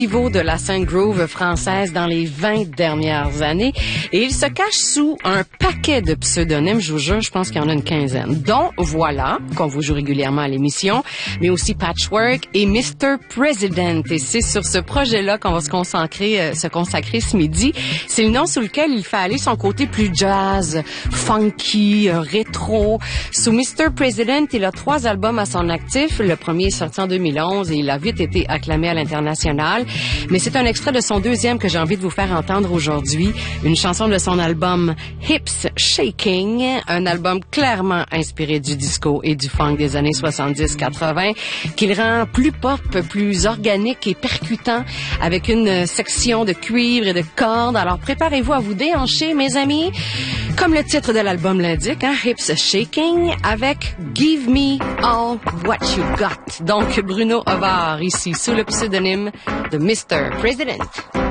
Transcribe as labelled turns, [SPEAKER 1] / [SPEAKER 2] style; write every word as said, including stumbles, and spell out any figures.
[SPEAKER 1] niveau de la scène groove française dans les vingt dernières années et il se cache sous un paquet de pseudonymes, je vous jure, je pense qu'il y en a une quinzaine, dont Voilà, qu'on vous joue régulièrement à l'émission, mais aussi Patchwork et mister President. Et c'est sur ce projet-là qu'on va se consacrer, euh, se consacrer ce midi. C'est le nom sous lequel il fait aller son côté plus jazz, funky, euh, rétro. Sous mister President, il a trois albums à son actif. Le premier est sorti en deux mille onze et il a vite été acclamé à l'international. Mais c'est un extrait de son deuxième que j'ai envie de vous faire entendre aujourd'hui. Une chanson de son album Hips Shaking, un album clairement inspiré du disco et du funk des années soixante-dix quatre-vingt, qu'il rend plus pop, plus organique et percutant, avec une section de cuivre et de cordes. Alors préparez-vous à vous déhancher, mes amis. Comme le titre de l'album l'indique, hein, Hips Shaking, avec Give Me All What You Got. Donc Bruno Havard, ici, sous le pseudonyme de mister President.